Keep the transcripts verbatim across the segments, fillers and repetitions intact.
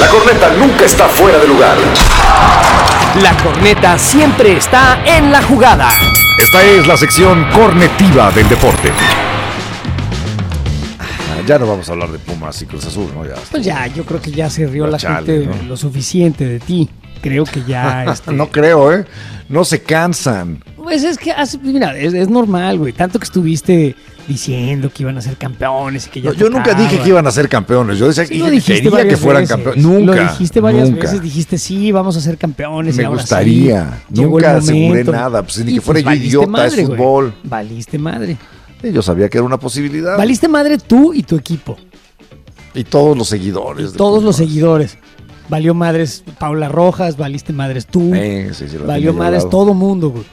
La corneta nunca está fuera de lugar. La corneta siempre está en la jugada. Esta es la sección cornetiva del deporte. Ya no vamos a hablar de Pumas y Cruz Azul, ¿no? Ya pues ya, yo creo que ya se rió la la chale, gente ¿no? Lo suficiente de ti. Creo que ya... Este... no creo, ¿eh? No se cansan. Pues es que, hace, mira, es, es normal, güey. Tanto que estuviste diciendo que iban a ser campeones y que ya no, Yo nunca dije que iban a ser campeones. Yo decía sí, que lo dijiste quería que fueran veces. campeones. Nunca. Lo dijiste varias nunca. veces. Dijiste, sí, vamos a ser campeones. Me y ahora gustaría. Sí, nunca aseguré nada. Pues ni y que fuera pues, yo idiota, madre, es fútbol. Güey. Valiste madre. Y yo sabía que era una posibilidad. Valiste madre tú y tu equipo. Y todos los seguidores. Y todos los seguidores. Valió madres Paula Rojas, valiste madres tú. Eh, sí, sí, valió madres todo mundo, güey.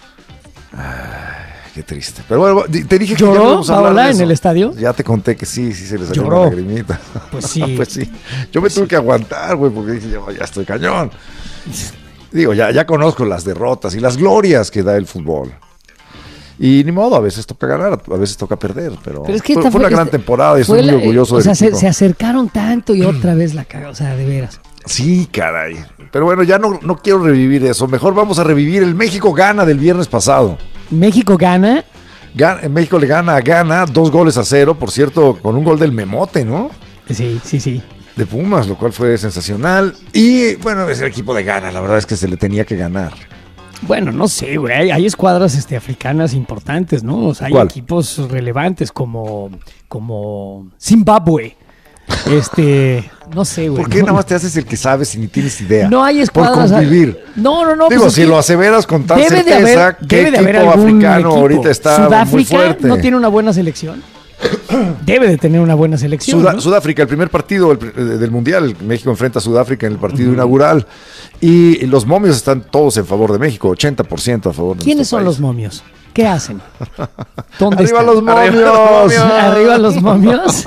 Ay, qué triste. Pero bueno, te dije que ¿Lloró ya no vamos a hablar Paola de en eso. el estadio? Ya te conté que sí, sí se le salió Lloró. una lagrimita. Pues sí. pues sí. Yo me Pues tuve sí. que aguantar, güey, porque dije, ya, ya estoy cañón. Digo, ya, ya conozco las derrotas y las glorias que da el fútbol. Y ni modo, a veces toca ganar, a veces toca perder, pero, Pero es que fue, esta fue una fue- gran este- temporada y Fue estoy muy la- orgulloso O del sea, se, equipo. se acercaron tanto y otra vez la cagó. O sea, de veras. Sí, caray. Pero bueno, ya no, no quiero revivir eso. Mejor vamos a revivir el México gana del viernes pasado. México gana. Gana- México le gana a Ghana dos goles a cero, por cierto, con un gol del Memote, ¿no? Sí, sí, sí. De Pumas, lo cual fue sensacional. Y bueno, es el equipo de Ghana, la verdad es que se le tenía que ganar. Bueno, no sé, güey. Hay, hay escuadras este, africanas importantes, ¿no? O sea, hay ¿Cuál? equipos relevantes como, como Zimbabue. Este, no sé, güey. ¿Por qué no, nada más te haces el que sabes y ni tienes idea? No hay escuadras. Por convivir. No, no, no. Digo, pues es si que lo aseveras con tal debe de certeza, haber- ¿qué debe de haber equipo algún africano equipo. ahorita está muy Sudáfrica fuerte? no tiene una buena selección. Debe de tener una buena selección. Suda- ¿no? Sudáfrica, el primer partido del, eh, del Mundial, México enfrenta a Sudáfrica en el partido Ujú. inaugural y los momios están todos en favor de México, ochenta por ciento a favor de ¿Quiénes son nuestro los país. momios? ¿Qué hacen? ¿Dónde ¡Arriba están? los momios! Arriba los momios.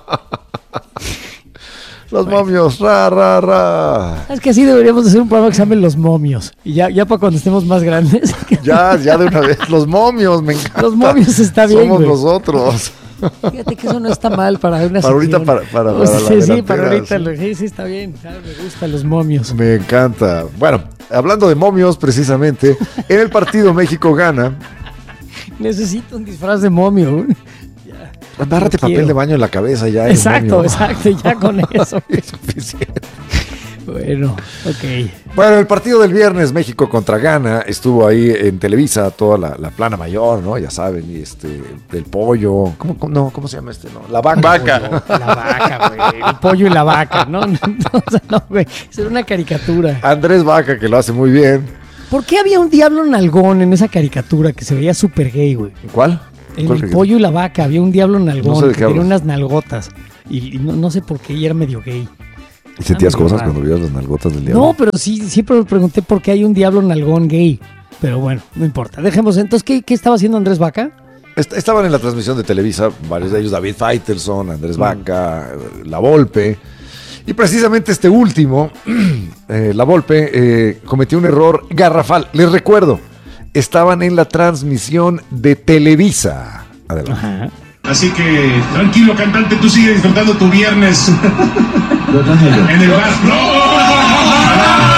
Los momios, ra, ra, ra. Es que así deberíamos de hacer un programa que se llame Los Momios. Y ya, ya para cuando estemos más grandes. Ya, ya de una vez. Los momios, me encanta. Los momios está bien, Somos güey. nosotros. Fíjate que eso no está mal para una Para ahorita, sección. para- para- O sea, para la sí, sí, delantera, para ahorita. sí. lo- Sí, sí, está bien. Claro, me gustan los momios. Me encanta. Bueno, hablando de momios, precisamente, en el partido México gana. Necesito un disfraz de momio. güey. Agárrate Lo papel quiero. de baño en la cabeza ya. eres Exacto, momio. exacto. Ya con eso. Es suficiente. Bueno, ok. Bueno, el partido del viernes, México contra Ghana, estuvo ahí en Televisa, toda la, la plana mayor, ¿no? Ya saben, y este, del pollo. ¿Cómo, cómo- no, ¿cómo se llama este? No? La vaca. Vaca. La vaca, güey. El pollo y la vaca, ¿no? No, o sea, no, güey. Eso era una caricatura. Andrés Vaca, que lo hace muy bien. ¿Por qué había un diablo nalgón en esa caricatura que se veía súper gay, güey? ¿Cuál? En ¿Cuál el caricatura? pollo y la vaca había un diablo nalgón No sé de que qué tenía hablas. unas nalgotas. Y, y no, no sé por qué, y era medio gay. ¿Y sentías Ah, muy cosas raro. cuando veías las nalgotas del diablo? No, pero sí, siempre me pregunté por qué hay un diablo nalgón gay. Pero bueno, no importa. Dejemos. Entonces, ¿qué, qué estaba haciendo Andrés Vaca? Est- Estaban en la transmisión de Televisa, varios de ellos, David Faitelson, Mm. Andrés Vaca, La Volpe. Y precisamente este último, eh, La Volpe, eh, cometió un error garrafal. Les recuerdo, estaban en la transmisión de Televisa. Adelante. Ajá. Así que tranquilo, cantante, tú sigue disfrutando tu viernes en el bar. ¡No!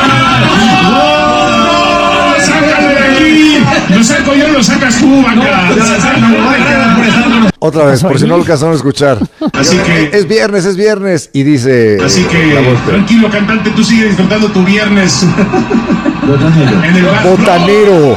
¡No! ¡Sácalo de aquí! Lo saco yo, lo sacas tú, vaca. Otra vez, pasó por si ahí? no lo alcanzaron a escuchar. Así que- Es viernes, es viernes. Y dice Así La que Volpe, tranquilo, cantante, tú sigue disfrutando tu viernes en el bar. botanero.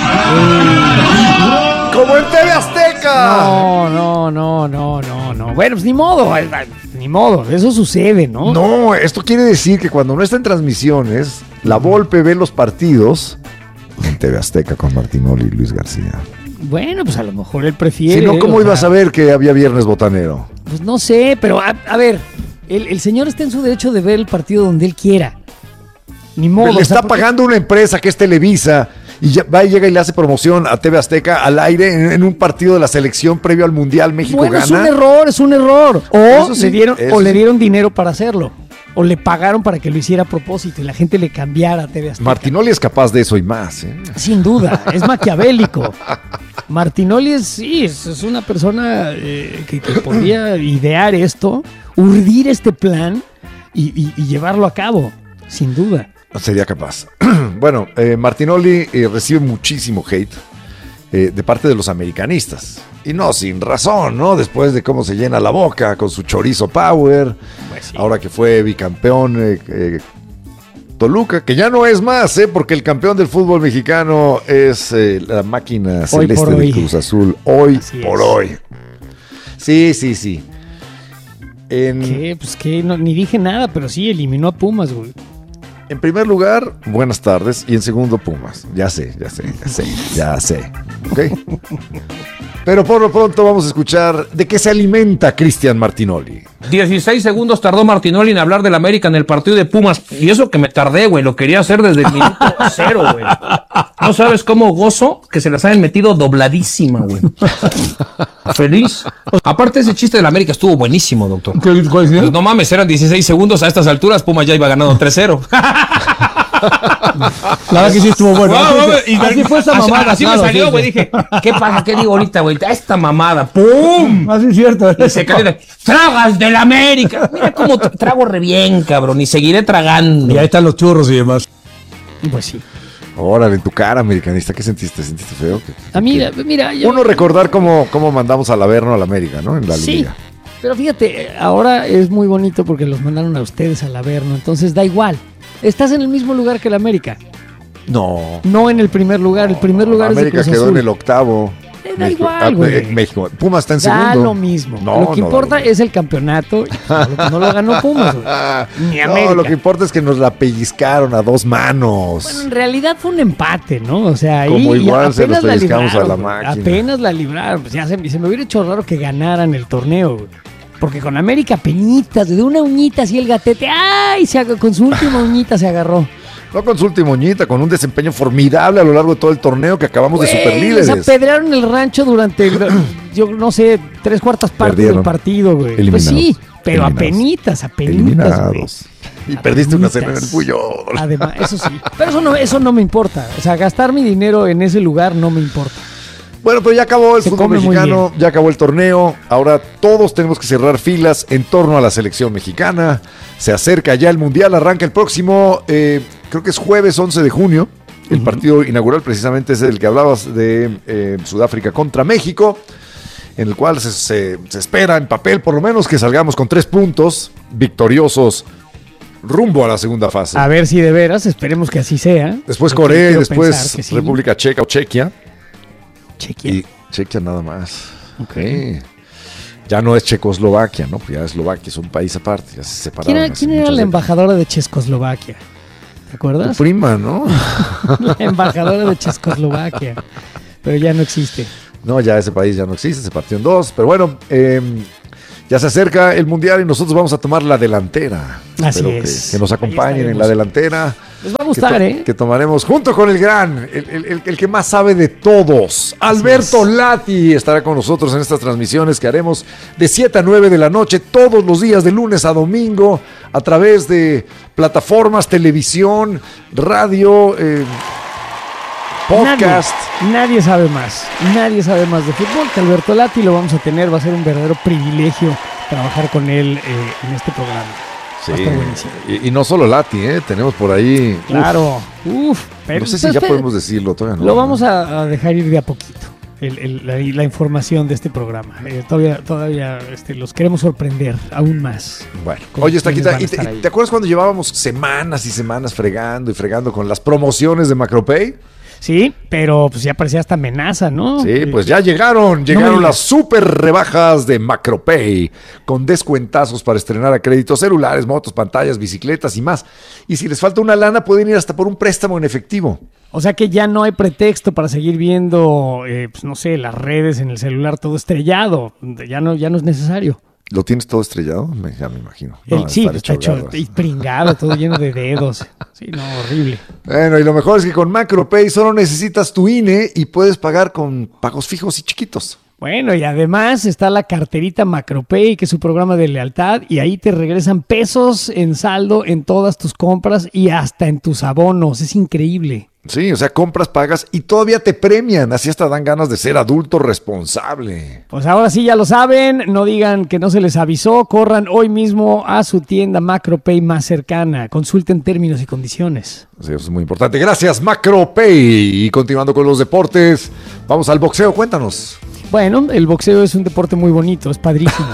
Como en T V Azteca. No, no, no, no, no, no. Bueno, pues ni modo, ay, ay, ni modo. Eso sucede, ¿no? No, esto quiere decir que cuando no está en transmisiones, La Volpe ve los partidos en T V Azteca con Martinoli y Luis García. Bueno, pues a lo mejor él prefiere. Si no, ¿cómo o iba a sea, saber que había viernes botanero? Pues no sé, pero a, a ver, el, el señor está en su derecho de ver el partido donde él quiera. Ni modo. Le o sea, está porque- pagando una empresa que es Televisa y ya va y llega y le hace promoción a T V Azteca al aire en, en un partido de la selección previo al Mundial México Bueno, gana. es un error, es un error. O, Eso sí, le, dieron, eso o le sí. dieron dinero para hacerlo. O le pagaron para que lo hiciera a propósito y la gente le cambiara a T V Azteca. Martinoli es capaz de eso y más. ¿eh? Sin duda, es maquiavélico. Martinoli es, sí, es, es una persona eh, que, que podría idear esto, urdir este plan y, y, y llevarlo a cabo, sin duda. No sería capaz. Bueno, eh, Martinoli eh, recibe muchísimo hate eh, de parte de los americanistas. Y no sin razón, ¿no? Después de cómo se llena la boca con su chorizo power. Pues sí. Ahora que fue bicampeón eh, eh, Toluca, que ya no es más, ¿eh? Porque el campeón del fútbol mexicano es eh, la máquina Hoy celeste por de hoy. Cruz Azul. Hoy Así por es. hoy. Sí, sí, sí. En, ¿Qué? Pues que no, ni dije nada, pero sí, eliminó a Pumas, güey. en primer lugar, buenas tardes. Y en segundo, Pumas. Ya sé, ya sé, ya sé, ya sé. ¿Ok? Pero por lo pronto vamos a escuchar de qué se alimenta Cristian Martinoli. dieciséis segundos tardó Martinoli en hablar del América en el partido de Pumas. Y eso que me tardé, güey. Lo quería hacer desde el minuto cero, güey. No sabes cómo gozo que se las hayan metido dobladísima, güey. Feliz. Aparte, ese chiste del América estuvo buenísimo, doctor. Pues no mames, eran dieciséis segundos. A estas alturas, Pumas ya iba ganando tres cero. La verdad que sí estuvo bueno. Wow, wow, así, y así fue esa así- mamada. Así claro, me salió, sí, güey. sí. Dije, ¿qué pasa? ¿Qué digo ahorita, güey? Esta mamada. ¡Pum! Así es cierto. Y se cae de, tragas del América. Mira cómo tra- trago re bien, cabrón. Y seguiré tragando. Y ahí están los churros y demás. Pues sí. Órale, en tu cara, americanista, ¿qué sentiste? ¿Sentiste feo? ¿Qué- A mí, mira, yo... Uno, recordar cómo, cómo mandamos al Averno al América, ¿no? En la Sí, liga. pero fíjate, ahora es muy bonito porque los mandaron a ustedes al Averno, entonces da igual. Estás en el mismo lugar que el América, No. no en el primer lugar. El primer lugar América es de Cruz quedó Azul. en el octavo. Eh, da México, igual, ah, güey. eh, México. Pumas está en Da segundo. lo mismo. No, lo que no da importa lo mismo. es el campeonato. y No, no lo ganó Pumas, güey. Ni No, América. lo que importa es que nos la pellizcaron a dos manos. Bueno, en realidad fue un empate, ¿no? O sea, ahí Como y igual se apenas los la pellizcamos a libraron. la güey. máquina. Apenas la libraron. Pues ya se, se me hubiera hecho raro que ganaran el torneo, güey. Porque con América penitas, de una uñita así el gatete, ¡ay! Se ag- con su última uñita se agarró. No con su última uñita, con un desempeño formidable a lo largo de todo el torneo que acabamos de Güey, superlíderes. les apedrearon el rancho durante, el- yo no sé, tres cuartas partes Perdieron. del partido, güey. Pues Eliminados. sí, pero Eliminados. apenitas, apenitas, güey. Eliminados. Y perdiste una cena en el Apenitas. Puyol. Además, eso sí. Pero eso no, eso no me importa. O sea, gastar mi dinero en ese lugar no me importa. Bueno, pero ya acabó el Se fútbol come muy mexicano, bien. ya acabó el torneo. Ahora todos tenemos que cerrar filas en torno a la selección mexicana. Se acerca ya el Mundial, arranca el próximo, eh, creo que es jueves once de junio. El partido inaugural precisamente es el que hablabas de eh, Sudáfrica contra México, en el cual se, se- se espera en papel por lo menos que salgamos con tres puntos victoriosos rumbo a la segunda fase. A ver si de veras, esperemos que así sea. Después Yo Corea y quiero después pensar que sí. República Checa o Chequia. Chequia. Y Chequia nada más. Ok. Ya no es Checoslovaquia, ¿no? Ya Eslovaquia es un país aparte, ya se separaron. ¿Quién era, hace quién era muchas la décadas. embajadora de Checoslovaquia? ¿Te Tu acuerdas? prima, ¿no? La embajadora de Checoslovaquia. Pero ya no existe. No, ya ese país ya no existe, se partió en dos. Pero bueno, eh, ya se acerca el Mundial y nosotros vamos a tomar la delantera. Así Espero es. Que, que nos Ahí acompañen en estaremos. la delantera. Les va a Que, gustar, to- ¿eh? que tomaremos junto con el gran, el, el- el- el que más sabe de todos, Alberto Lati, estará con nosotros en estas transmisiones que haremos de siete a nueve de la noche todos los días, de lunes a domingo, a través de plataformas, televisión, radio, eh, podcast. Nadie, nadie sabe más. Nadie sabe más de fútbol que Alberto Lati. Lo vamos a tener. Va a ser un verdadero privilegio trabajar con él eh, en este programa. Sí, Va a estar buenísimo. y, y no solo Lati, ¿eh? Tenemos por ahí... uf, Claro. Uf. pero- no sé si pero ya espera, podemos decirlo, todavía no. Lo vamos a, a dejar ir de a poquito. el- el- la, la información de este programa. Eh, todavía todavía este, los queremos sorprender aún más. Bueno, con oye, Estaquita, quienes van a ¿y te, estar y ahí. te acuerdas cuando llevábamos semanas y semanas fregando y fregando con las promociones de Macropay? Sí, pero pues ya parecía hasta amenaza, ¿no? Sí, pues ya llegaron, me llegaron digas. las super rebajas de Macropay, con descuentazos para estrenar a créditos celulares, motos, pantallas, bicicletas y más. Y si les falta una lana, pueden ir hasta por un préstamo en efectivo. O sea que ya no hay pretexto para seguir viendo, eh, pues no sé, las redes en el celular todo estrellado. Ya no, ya no es necesario. ¿Lo tienes todo estrellado? Me, ya me imagino. El, No, sí, estar está hecho garras. y pringado, todo lleno de dedos. Sí, no, horrible. Bueno, y lo mejor es que con Macropay solo necesitas tu I N E y puedes pagar con pagos fijos y chiquitos. Bueno, y además está la carterita Macropay, que es su programa de lealtad, y ahí te regresan pesos en saldo en todas tus compras y hasta en tus abonos. Es increíble. Sí, o sea, compras, pagas y todavía te premian. Así hasta dan ganas de ser adulto responsable. Pues ahora sí ya lo saben, no digan que no se les avisó, corran hoy mismo a su tienda MacroPay más cercana, consulten términos y condiciones. Sí, eso es muy importante. Gracias, MacroPay. Y continuando con los deportes, vamos al boxeo, cuéntanos. Bueno, el boxeo es un deporte muy bonito, es padrísimo.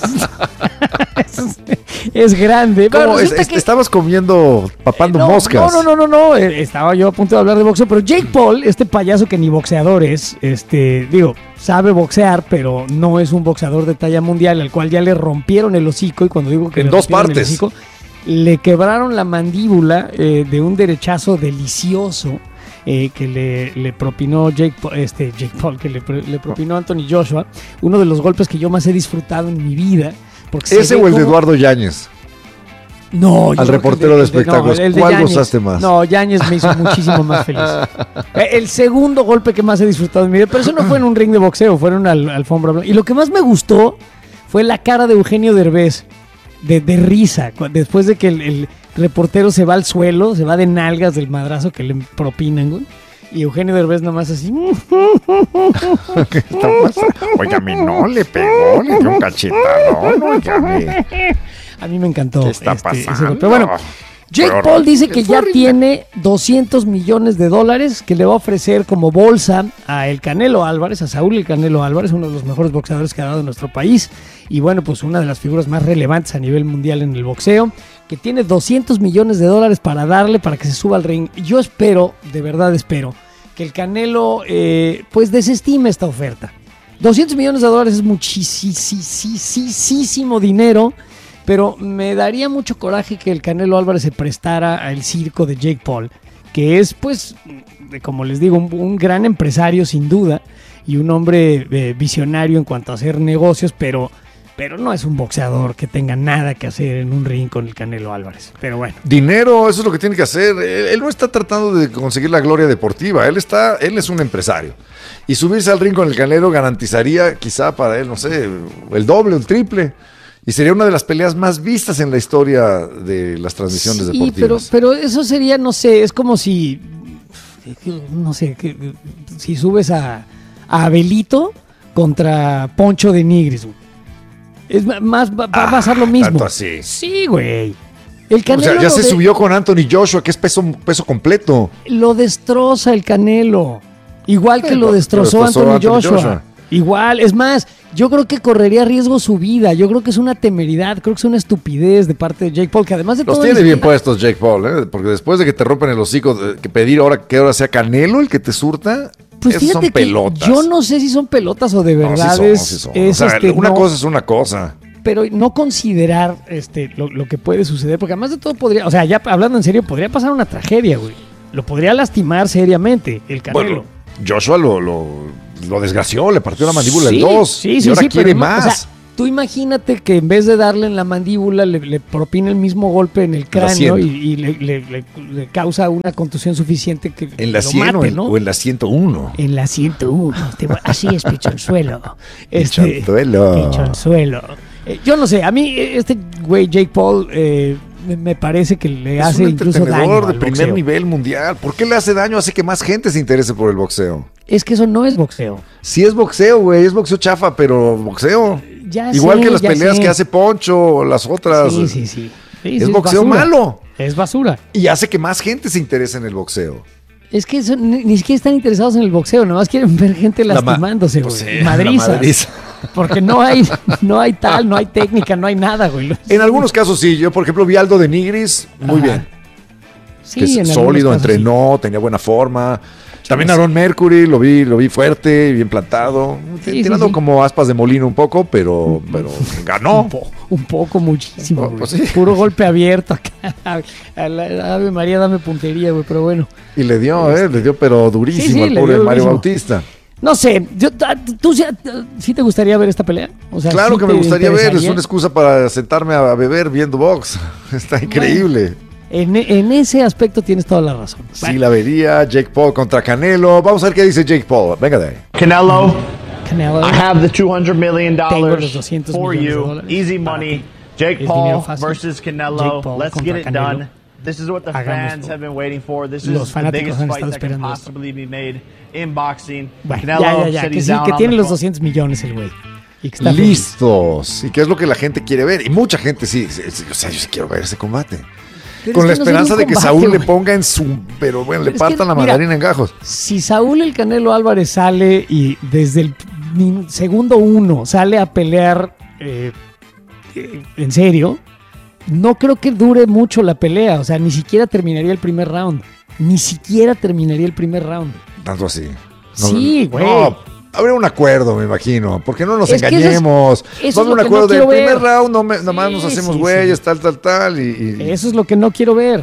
es, es grande. ¿Cómo? Bueno, Es, es, que... Estabas comiendo, papando no, moscas. No, no, no, no, no. Eh, estaba yo a punto de hablar de boxeo, pero Jake Paul, este payaso que ni boxeador es, este, digo, sabe boxear, pero no es un boxeador de talla mundial, al cual ya le rompieron el hocico, y cuando digo que en le dos rompieron partes. el hocico, le quebraron la mandíbula eh, de un derechazo delicioso. Eh, que le, le propinó Jake, este, Jake Paul, que le, le propinó Anthony Joshua, uno de los golpes que yo más he disfrutado en mi vida. Porque ¿Ese o el de como... Eduardo Yáñez? No, yo al reportero de, de espectáculos. No, el de ¿Cuál Yáñez. gozaste más? No, Yáñez me hizo muchísimo más feliz. El segundo golpe que más he disfrutado en mi vida, pero eso no fue en un ring de boxeo, fue en una al, alfombra blanca. Y lo que más me gustó fue la cara de Eugenio Derbez, de, de risa, después de que el, el reportero se va al suelo, se va de nalgas del madrazo que le propinan, güey. Y Eugenio Derbez nomás así. ¿Qué está pasando? Óigame, no, le pegó, le dio un cachetadón, óigame. A mí me encantó. ¿Qué está este, ese pasando? golpe. Bueno, Jake Pero Paul dice que fue ya horrible. tiene doscientos millones de dólares que le va a ofrecer como bolsa a el Canelo Álvarez, a Saúl el Canelo Álvarez, uno de los mejores boxeadores que ha dado nuestro país. Y bueno, pues una de las figuras más relevantes a nivel mundial en el boxeo, que tiene doscientos millones de dólares para darle para que se suba al ring. Yo espero, de verdad espero, que el Canelo eh, pues desestime esta oferta. doscientos millones de dólares es muchísimo dinero, pero me daría mucho coraje que el Canelo Álvarez se prestara al circo de Jake Paul, que es, pues, como les digo, un, un gran empresario sin duda y un hombre eh, visionario en cuanto a hacer negocios, pero, pero no es un boxeador que tenga nada que hacer en un ring con el Canelo Álvarez. Pero bueno. Dinero, eso es lo que tiene que hacer. Él, él no está tratando de conseguir la gloria deportiva. Él está, él es un empresario. Y subirse al ring con el Canelo garantizaría, quizá para él, no sé, el doble o el triple. Y sería una de las peleas más vistas en la historia de las transmisiones Sí, deportivas. pero, pero eso sería, no sé, es como si, no sé, que, si subes a, a Abelito contra Poncho de Nigris, güey. Es más, va, va a pasar lo mismo. Tanto así. Sí, güey. El O Canelo sea, ya lo se de- subió con Anthony Joshua, que es peso, peso completo. lo destroza el Canelo. Igual que Eh, lo lo destrozó destrozó Anthony, Anthony Joshua. Joshua. Igual, es más, yo creo que correría riesgo su vida. Yo creo que es una temeridad, creo que es una estupidez de parte de Jake Paul, que además de Los todo... tiene ni bien siquiera- puestos Jake Paul, ¿eh? Porque después de que te rompen el hocico, de- que pedir ahora que ahora sea Canelo el que te surta, Pues esos fíjate son que pelotas. yo no sé si son pelotas o de No, sí verdad son, es, sí son. es, O sea, este, una no- cosa es una cosa. pero no considerar este lo, lo que puede suceder, porque además de todo podría, o sea, ya hablando en serio, podría pasar una tragedia, güey. Lo podría lastimar seriamente el Canelo. Bueno, Joshua lo, lo, lo desgració, le partió la mandíbula Sí, en dos. Sí, y sí, ahora sí, quiere pero no, más. o sea, tú imagínate que en vez de darle en la mandíbula, le, le propina el mismo golpe en el cráneo ciento. y, y le, le- le- le causa una contusión suficiente que en la lo cien o, mate, en, ¿no? o en la ciento uno. En la ciento uno. Te voy- Así es, pichonzuelo. Este, Pichonzuelo. Pichonzuelo. Eh, yo no sé, a mí eh, este güey Jake Paul eh, me, me parece que le Es hace un incluso daño entretenedor de al primer boxeo. nivel mundial. ¿Por qué le hace daño? Hace que más gente se interese por el boxeo. Es que eso no es boxeo. Sí es boxeo, güey, es boxeo chafa, pero boxeo. Ya Igual sé, que las ya peleas sé. que hace Poncho o las otras. Sí, sí, sí. Sí, Es sí, boxeo basura. malo. Es basura. Y hace que más gente se interese en el boxeo. Es que eso, ni, ni siquiera están interesados en el boxeo, nomás quieren ver gente La ma- lastimándose, Pues güey. sí, Madrizas. la madriza. Porque no hay, no hay tal, no hay técnica, no hay nada, güey. En algunos casos sí. Yo, por ejemplo, vi a Aldo de Nigris muy Ajá. bien. Sí, que es en algunos sólido, casos entrenó, tenía buena forma. También Aaron Mercury, lo vi, lo vi fuerte, bien plantado. Sí, sí, tirando sí. como aspas de molino un poco, pero, pero sí. ganó. Un, po- un poco, muchísimo, Oh, güey. pues sí. Puro golpe abierto acá. A la- Ave María, dame puntería, güey, pero bueno. Y le dio, eh, le dio, pero durísimo Sí, sí, al le pobre dio Mario durísimo. Bautista. No sé, yo, a- tú sí, sí te gustaría ver esta pelea. O sea, Claro ¿sí que me te gustaría ver, es interesaría? una excusa para sentarme a beber viendo box. Está increíble. En, en ese aspecto tienes toda la razón. Sí, Bueno, la vería. Jake Paul contra Canelo. Vamos a ver qué dice Jake Paul. Venga de ahí. Canelo, Canelo, I have the two hundred million Tengo los dollars doscientos for millones de you. dólares Easy para money. ti. Jake Es Paul dinero fácil. versus Canelo. Jake Paul Let's contra get it Canelo. done. This is what the Hagamos fans todo. have been waiting for. This Los is the fanáticos biggest han fight estado that can esperando esto. possibly be made in boxing. Bueno, Canelo ya, ya, ya, said que he's sí, down que on tiene the los phone. doscientos millones el güey. Y que está feliz. Listos. ¿Y qué es lo que la gente quiere ver? Y mucha gente sí, sí, sí, o sea, yo sí quiero ver ese combate. Pero Con es la que no sería esperanza un de que combate, Saúl le güey. ponga en su... Pero bueno, Pero le es partan que, la mira, mandarina en gajos. Si Saúl el Canelo Álvarez sale y desde el min- segundo uno sale a pelear eh, eh, en serio, no creo que dure mucho la pelea. O sea, ni siquiera terminaría el primer round. Ni siquiera terminaría el primer round. Tanto así. Sí, güey. No, habría un acuerdo, me imagino. Porque no nos Es que eso es- engañemos. eso es Va a haber lo un que acuerdo no del quiero primer ver. round, no me, nada más Sí, nos hacemos sí, güeyes, sí. tal, tal, tal. Y, y- Eso es lo que no quiero ver.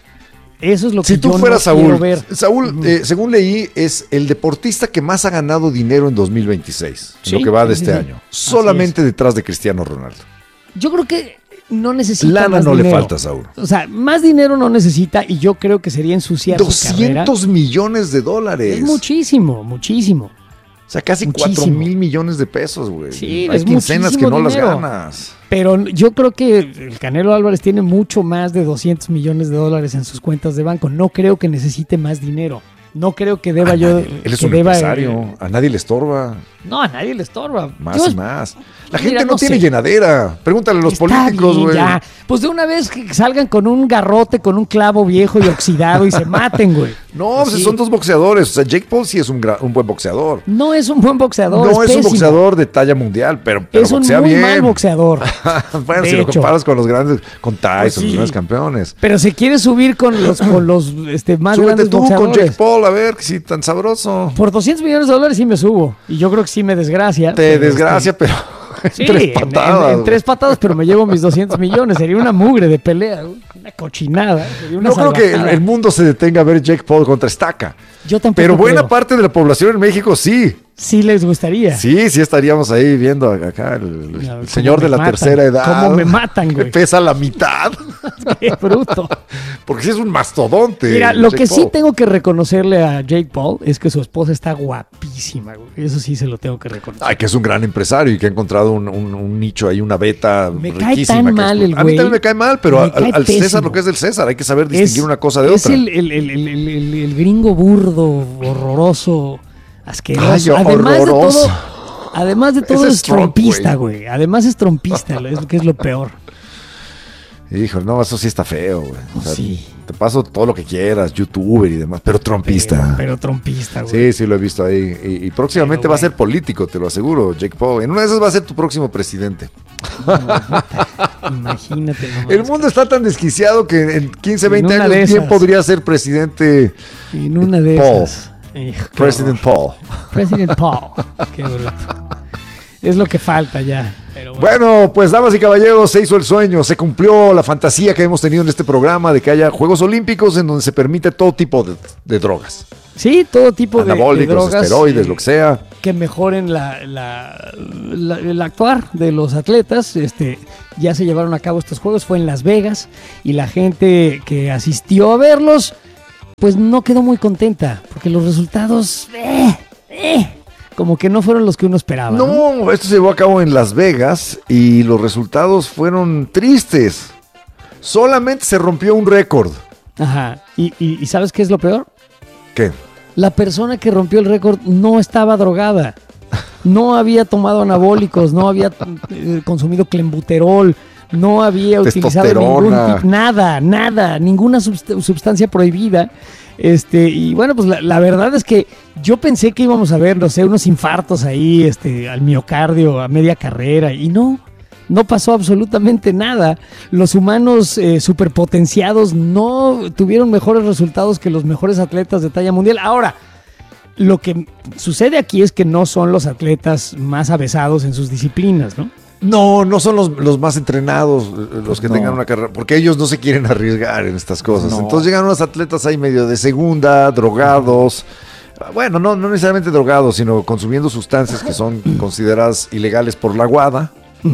Eso es lo que Si tú yo fueras no quiero Saúl, ver. Saúl, eh, según leí, es el deportista que más ha ganado dinero en dos mil veintiséis, Sí, lo que va de sí, este sí. año. Solamente detrás de Cristiano Ronaldo. Yo creo que no necesita Lana más no le dinero. falta a Saúl. O sea, más dinero no necesita y yo creo que sería ensuciar su carrera. doscientos millones de dólares. Es muchísimo, muchísimo. O sea, casi Muchísimo. cuatro mil millones de pesos, güey. Sí, Hay es quincenas que muchísimo no dinero. las ganas. Pero yo creo que el Canelo Álvarez tiene mucho más de doscientos millones de dólares en sus cuentas de banco. No creo que necesite más dinero. No creo que deba A yo. nadie- Él es que un deba- empresario. A nadie le estorba. No, a nadie le estorba. Más Yo- y más. La Mira, gente no, no tiene sé. llenadera. Pregúntale a los Está políticos, bien, güey. ya. Pues de una vez que salgan con un garrote, con un clavo viejo y oxidado y se maten, güey. No, pues Sí. son dos boxeadores. O sea, Jake Paul sí es un, gra- un buen boxeador. No es un buen boxeador. No es, un pésimo. boxeador de talla mundial, pero, pero Es un boxea muy bien. mal boxeador. Bueno, De si lo hecho. comparas con los grandes, con Tyson, Pues sí. los grandes campeones. Pero se quiere subir con los, con los este, más Súbete grandes tú con boxeadores. Jake Paul, a ver, si tan sabroso. Por doscientos millones de dólares sí me subo. Y yo creo que sí me desgracia. Te pero, desgracia, pero este, en tres sí, en- en- patadas. En, güey. tres patadas, pero me llevo mis doscientos millones. Sería una mugre de pelea. Una cochinada. Sería una No creo que el, salvajada. el mundo se detenga a ver Jake Paul contra Estaca. Yo tampoco Pero buena creo. parte de la población en México sí. Sí les gustaría. Sí, sí estaríamos ahí viendo acá el, el No, cómo señor me de la matan, tercera edad. cómo me matan, güey. Pesa la mitad. Qué bruto. Porque sí es un mastodonte. Mira, lo Jake que sí Paul. tengo que reconocerle a Jake Paul es que su esposa está guapísima, güey. Eso sí se lo tengo que reconocer. Ay, que es un gran empresario y que ha encontrado un, un- un nicho ahí, una beta Me cae riquísima. tan que mal explo- el A mí güey. también me cae mal, pero Me al, cae al César pésimo. lo que es del César, hay que saber distinguir Es- una cosa de es otra. el, el- el- el- el- el- el gringo burdo, horroroso, asqueroso. Ay, además horroroso. de todo, además de todo Ese es es Trump, trompista, güey. Además es trompista, lo- es, que es lo peor. Hijo, no, eso sí está feo, güey. O sea, Sí. Te paso todo lo que quieras, youtuber y demás, pero trompista. Pero, pero trompista, güey. Sí, sí, lo he visto ahí. Y, y próximamente Pero, va a güey. ser político, te lo aseguro, Jake Paul. En una de esas va a ser tu próximo presidente. Imagínate nomás. El mundo está tan desquiciado que en quince, En veinte una años de bien esas. podría ser presidente En una de Paul. esas. Hijo, qué President horror. Paul. President Paul. Qué bruto. Es lo que falta ya. Pero bueno. Bueno, pues damas y caballeros, se hizo el sueño, se cumplió la fantasía que hemos tenido en este programa de que haya Juegos Olímpicos en donde se permite todo tipo de, de drogas. Sí, todo tipo de, de Anabólicos, drogas. esteroides, eh, lo que sea. que mejoren la, la- la- el actuar de los atletas. Este, ya se llevaron a cabo estos juegos, fue en Las Vegas y la gente que asistió a verlos, pues no quedó muy contenta, porque los resultados, eh, eh, como que no fueron los que uno esperaba. ¿no? No, esto se llevó a cabo en Las Vegas y los resultados fueron tristes. Solamente se rompió un récord. Ajá. ¿Y, y, y sabes qué es lo peor? ¿Qué? La persona que rompió el récord no estaba drogada. No había tomado anabólicos, no había eh, consumido clenbuterol, no había utilizado ningún Testosterona. tipo, nada, nada, ninguna subst- sustancia prohibida. Este, y bueno, pues la, la verdad es que yo pensé que íbamos a ver, no sé, unos infartos ahí, este, al miocardio, a media carrera, y no, no pasó absolutamente nada. Los humanos eh, superpotenciados no tuvieron mejores resultados que los mejores atletas de talla mundial. Ahora, lo que sucede aquí es que no son los atletas más avesados en sus disciplinas, ¿no? No, no son los, los más entrenados eh, los que No. tengan una carrera, porque ellos no se quieren arriesgar en estas cosas. No. Entonces llegan unos atletas ahí medio de segunda, drogados. Bueno, no, no necesariamente drogados, sino consumiendo sustancias que son consideradas ilegales por la WADA.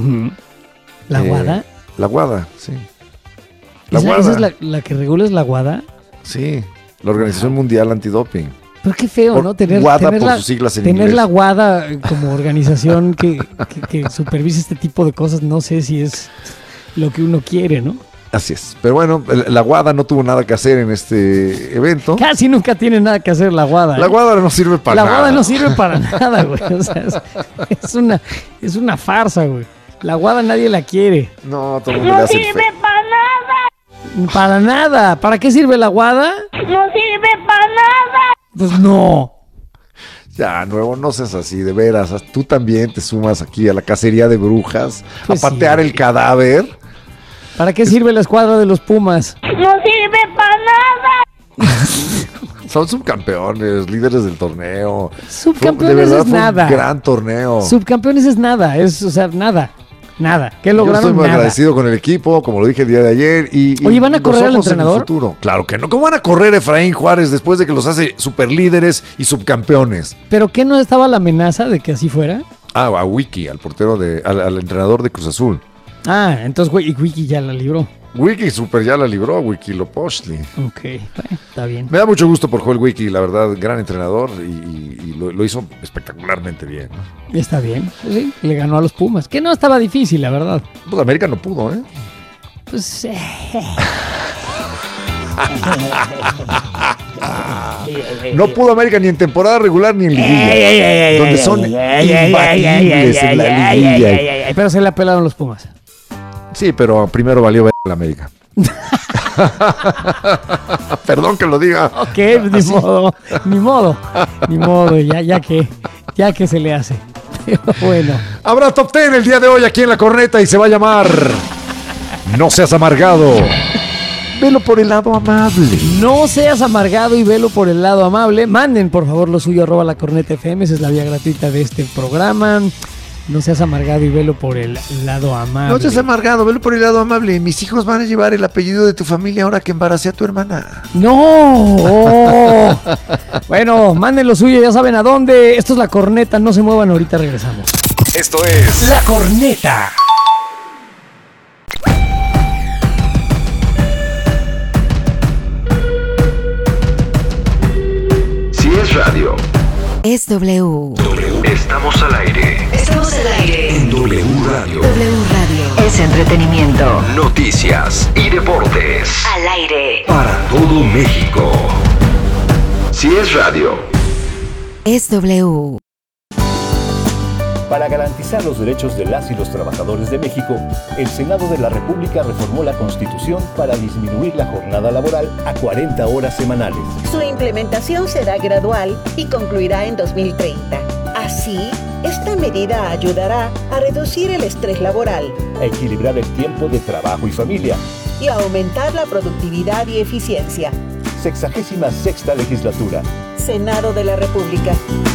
¿La Eh, WADA? La WADA, sí. La ¿Esa, WADA. esa es la, la que regula es la WADA? Sí, la Organización Mundial Antidoping. Pero qué feo, Por- ¿no? Tener, WADA tener por la, sus siglas en tener inglés. la WADA como organización que, que, que supervisa este tipo de cosas, no sé si es lo que uno quiere, ¿no? Así es. Pero bueno, la Guada no tuvo nada que hacer en este evento. Casi nunca tiene nada que hacer la Guada. La ¿eh? Guada no sirve para la nada. La Guada no sirve para nada, güey. O sea, es, es, una, es una farsa, güey. La Guada nadie la quiere. No, todo el mundo le hace el fe. para nada. Para nada. ¿Para qué sirve la Guada? No sirve para nada. Pues no. Ya, Nuevo, no seas así, de veras. Tú también te sumas aquí a la cacería de brujas, Pues a patear sí. el cadáver. ¿Para qué sirve la escuadra de los Pumas? No sirve para nada. Son subcampeones, líderes del torneo. Subcampeones de verdad, es fue nada. un gran torneo. Subcampeones es nada. Es, o sea, nada. Nada. ¿Qué Yo lograron? estoy muy Nada. agradecido con el equipo, como lo dije el día de ayer. Y, y Oye, ¿van a los correr al ojos en el entrenador? futuro. Claro que no. ¿Cómo van a correr Efraín Juárez después de que los hace superlíderes y subcampeones? ¿Pero qué no estaba la amenaza de que así fuera? Ah, a Wiki, al portero de, al, al entrenador de Cruz Azul. Ah, entonces güey, y Wiki ya la libró. Wiki super ya la libró, Wiki Lopochtli. Ok, bueno, está bien. Me da mucho gusto por Joel Wiki, la verdad, gran entrenador y, y- y lo, lo hizo espectacularmente bien. ¿no? Está bien. Pues sí, le ganó a los Pumas. Que no estaba difícil, la verdad. Pues América no pudo, ¿eh? Pues eh, No pudo América ni en temporada regular ni en liguilla. Donde son imbatibles en la liguilla. pero se le apelaron los Pumas. Sí, pero primero valió ver la América. Perdón que lo diga. Ok, ni modo, ni modo, ni modo, ya, ya que, ya que se le hace. Pero bueno, Habrá top diez el día de hoy aquí en La Corneta y se va a llamar No seas amargado. Velo por el lado amable. no seas amargado y velo por el lado amable. Manden por favor lo suyo arroba la corneta F M, esa es la vía gratuita de este programa. No seas amargado y velo por el lado amable. No seas amargado, velo por el lado amable. Mis hijos van a llevar el apellido de tu familia ahora que embaracé a tu hermana. ¡No! Bueno, manden lo suyo, ya saben a dónde. Esto es La Corneta, no se muevan, ahorita regresamos. Esto es La Corneta. Si es radio, Es W. estamos al aire. Estamos al aire. En W Radio. W Radio. Es entretenimiento. Noticias y deportes. Al aire. Para todo México. Si es radio. Es W. Para garantizar los derechos de las y los trabajadores de México, el Senado de la República reformó la Constitución para disminuir la jornada laboral a cuarenta horas semanales. Su implementación será gradual y concluirá en dos mil treinta. Así, esta medida ayudará a reducir el estrés laboral A equilibrar el tiempo de trabajo y familia. y a aumentar la productividad y eficiencia. Sexagésima sexta legislatura. Senado de la República.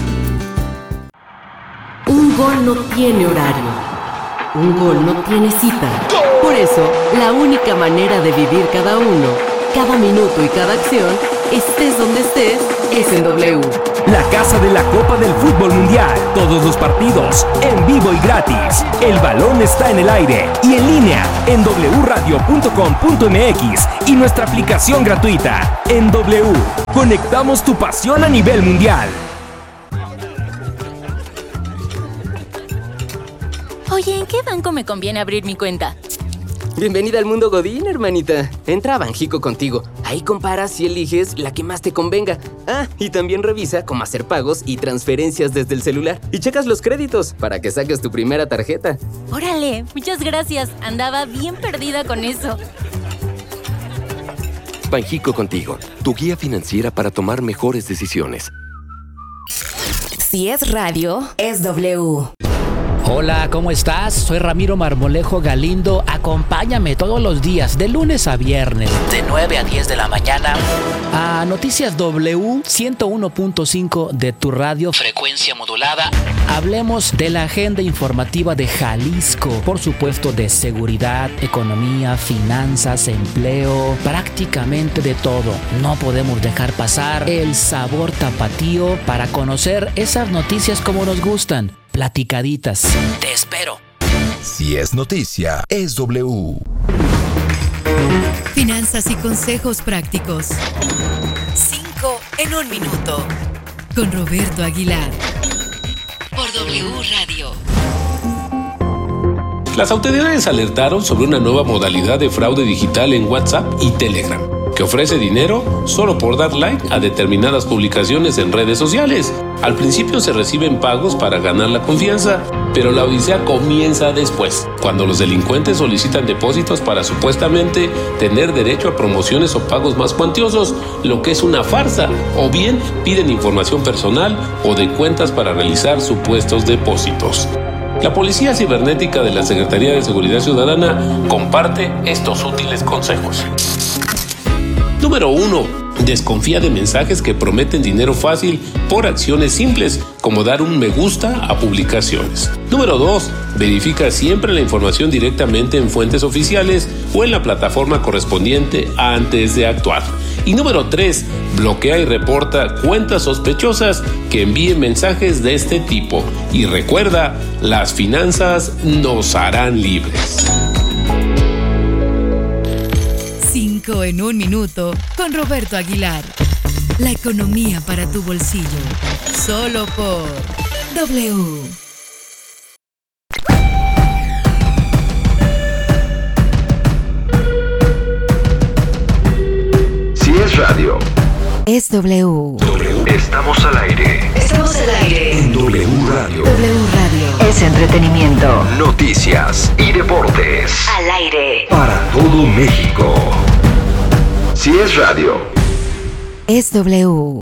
Un gol no tiene horario. Un gol no tiene cita. Por eso, la única manera de vivir cada uno, cada minuto y cada acción, estés donde estés, es en W. La casa de la Copa del Fútbol Mundial. Todos los partidos, en vivo y gratis. El balón está en el aire y en línea en doble u radio punto com punto m x y nuestra aplicación gratuita. En W, conectamos tu pasión a nivel mundial. Oye, ¿en qué banco me conviene abrir mi cuenta? Bienvenida al mundo Godín, hermanita. Entra a Banjico contigo. Ahí comparas y eliges la que más te convenga. Ah, y también revisa cómo hacer pagos y transferencias desde el celular. Y checas los créditos para que saques tu primera tarjeta. Órale, muchas gracias. Andaba bien perdida con eso. Banjico contigo, tu guía financiera para tomar mejores decisiones. Si es radio, es W. Hola, ¿cómo estás? Soy Ramiro Marmolejo Galindo. Acompáñame todos los días, de lunes a viernes, de nueve a diez de la mañana, a Noticias W ciento uno punto cinco de tu radio, frecuencia modulada. Hablemos de la agenda informativa de Jalisco, por supuesto de seguridad, economía, finanzas, empleo, prácticamente de todo. No podemos dejar pasar el sabor tapatío para conocer esas noticias como nos gustan. Platicaditas. Te espero. Si es noticia, es W. Finanzas y consejos prácticos. Cinco en un minuto. Con Roberto Aguilar. Por W Radio. Las autoridades alertaron sobre una nueva modalidad de fraude digital en WhatsApp y Telegram, que ofrece dinero solo por dar like a determinadas publicaciones en redes sociales. Al principio se reciben pagos para ganar la confianza, pero la odisea comienza después, cuando los delincuentes solicitan depósitos para supuestamente tener derecho a promociones o pagos más cuantiosos, lo que es una farsa, o bien piden información personal o de cuentas para realizar supuestos depósitos. La Policía Cibernética de la Secretaría de Seguridad Ciudadana comparte estos útiles consejos. Número uno. Desconfía de mensajes que prometen dinero fácil por acciones simples, como dar un me gusta a publicaciones. Número dos. Verifica siempre la información directamente en fuentes oficiales o en la plataforma correspondiente antes de actuar. Y número tres. Bloquea y reporta cuentas sospechosas que envíen mensajes de este tipo. Y recuerda, las finanzas nos harán libres. Cinco en un minuto con Roberto Aguilar. La economía para tu bolsillo. Solo por W. Si es radio, es W. estamos al aire. Estamos al aire. En W Radio. W Radio. Es entretenimiento. Noticias y deportes. Al aire. Para todo México. Si es radio, es W.